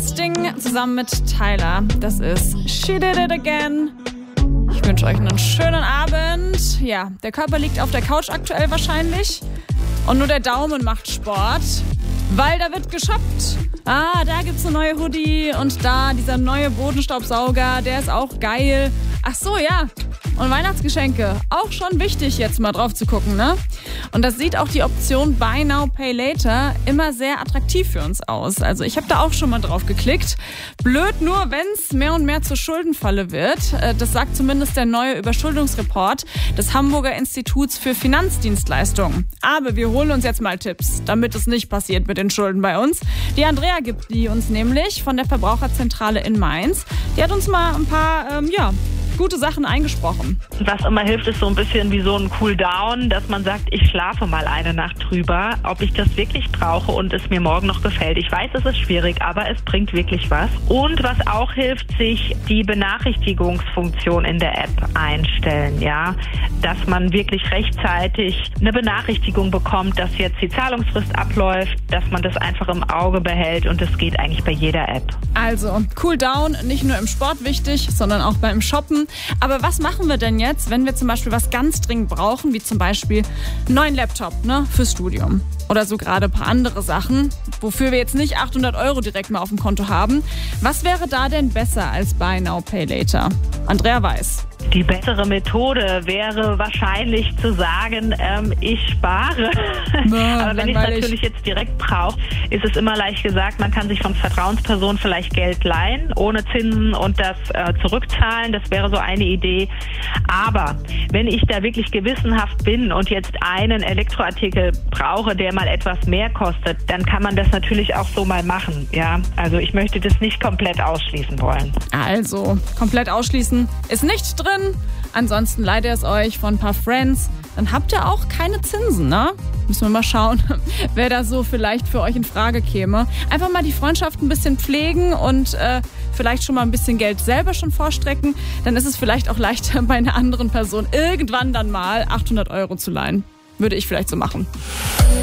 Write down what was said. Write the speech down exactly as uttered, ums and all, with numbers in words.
Sting zusammen mit Tyler. Das ist She Did It Again. Ich wünsche euch einen schönen Abend. Ja, der Körper liegt auf der Couch aktuell wahrscheinlich. Und nur der Daumen macht Sport. Weil da wird geshoppt. Ah, da gibt's eine neue Hoodie und da dieser neue Bodenstaubsauger, der ist auch geil. Ach so, ja. Und Weihnachtsgeschenke, auch schon wichtig, jetzt mal drauf zu gucken, ne? Und das sieht auch die Option Buy Now, Pay Later immer sehr attraktiv für uns aus. Also ich habe da auch schon mal drauf geklickt. Blöd nur, wenn es mehr und mehr zur Schuldenfalle wird. Das sagt zumindest der neue Überschuldungsreport des Hamburger Instituts für Finanzdienstleistungen. Aber wir holen uns jetzt mal Tipps, damit es nicht passiert mit den Schulden bei uns. Die Andrea gibt die uns nämlich von der Verbraucherzentrale in Mainz. Die hat uns mal ein paar, ähm, ja... gute Sachen eingesprochen. Was immer hilft, ist so ein bisschen wie so ein Cool-Down, dass man sagt, ich schlafe mal eine Nacht drüber, ob ich das wirklich brauche und es mir morgen noch gefällt. Ich weiß, es ist schwierig, aber es bringt wirklich was. Und was auch hilft, sich die Benachrichtigungsfunktion in der App einstellen, ja, dass man wirklich rechtzeitig eine Benachrichtigung bekommt, dass jetzt die Zahlungsfrist abläuft, dass man das einfach im Auge behält und das geht eigentlich bei jeder App. Also, Cool-Down, nicht nur im Sport wichtig, sondern auch beim Shoppen. Aber was machen wir denn jetzt, wenn wir zum Beispiel was ganz dringend brauchen, wie zum Beispiel einen neuen Laptop, ne, fürs Studium? Oder so gerade ein paar andere Sachen, wofür wir jetzt nicht achthundert Euro direkt mal auf dem Konto haben. Was wäre da denn besser als Buy Now, Pay Later? Andrea weiß. Die bessere Methode wäre wahrscheinlich zu sagen, ähm, ich spare. Na, aber wenn ich es natürlich jetzt direkt brauche, ist es immer leicht gesagt, man kann sich von Vertrauenspersonen vielleicht Geld leihen, ohne Zinsen und das äh, zurückzahlen. Das wäre so eine Idee. Aber wenn ich da wirklich gewissenhaft bin und jetzt einen Elektroartikel brauche, der mal etwas mehr kostet, dann kann man das natürlich auch so mal machen. Ja, also ich möchte das nicht komplett ausschließen wollen. Also, komplett ausschließen ist nicht drin. Ansonsten leiht ihr es euch von ein paar Friends. Dann habt ihr auch keine Zinsen, ne? Müssen wir mal schauen, wer da so vielleicht für euch in Frage käme. Einfach mal die Freundschaft ein bisschen pflegen und äh, vielleicht schon mal ein bisschen Geld selber schon vorstrecken. Dann ist es vielleicht auch leichter, bei einer anderen Person irgendwann dann mal achthundert Euro zu leihen. Würde ich vielleicht so machen.